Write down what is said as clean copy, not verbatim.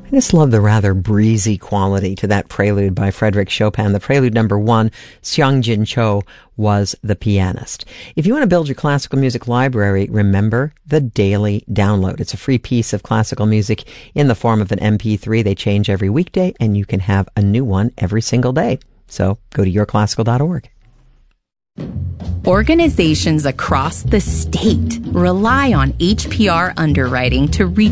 I just love the rather breezy quality to that prelude by Frédéric Chopin. The prelude number 1, Seong-Jin Cho, was the pianist. If you want to build your classical music library, remember the Daily Download. It's a free piece of classical music in the form of an MP3. They change every weekday, and you can have a new one every single day. So go to yourclassical.org. Organizations across the state rely on HPR underwriting to reach